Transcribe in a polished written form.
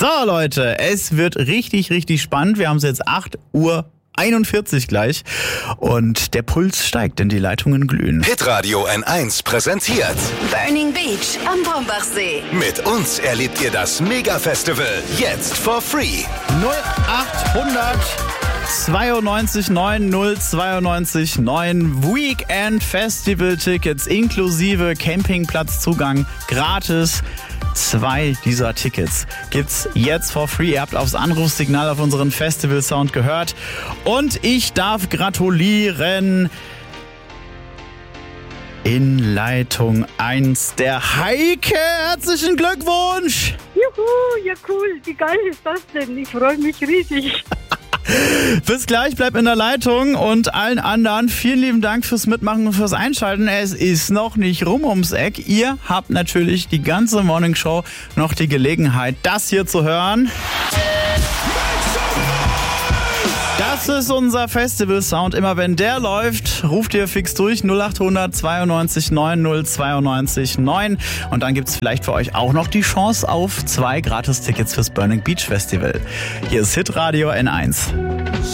So Leute, es wird richtig, richtig spannend. Wir haben es jetzt 8:41 Uhr gleich und der Puls steigt, denn die Leitungen glühen. Hitradio N1 präsentiert Burning Beach am Brombachsee. Mit uns erlebt ihr das Mega-Festival jetzt for free. 0800 92 9 092 9 Weekend Festival Tickets inklusive Campingplatzzugang gratis. 2 dieser Tickets gibt's jetzt for free. Ihr habt aufs Anrufsignal auf unseren Festival-Sound gehört. Und ich darf gratulieren. In Leitung 1 der Heike. Herzlichen Glückwunsch! Juhu, ja cool. Wie geil ist das denn? Ich freue mich riesig. Bis gleich, bleib in der Leitung und allen anderen vielen lieben Dank fürs Mitmachen und fürs Einschalten. Es ist noch nicht rum ums Eck. Ihr habt natürlich die ganze Morning Show noch die Gelegenheit, das hier zu hören. Das ist unser Festival-Sound. Immer wenn der läuft, ruft ihr fix durch 0800 92 9 092 9. Und dann gibt's vielleicht für euch auch noch die Chance auf 2 Gratis-Tickets fürs Burning Beach Festival. Hier ist Hitradio N1.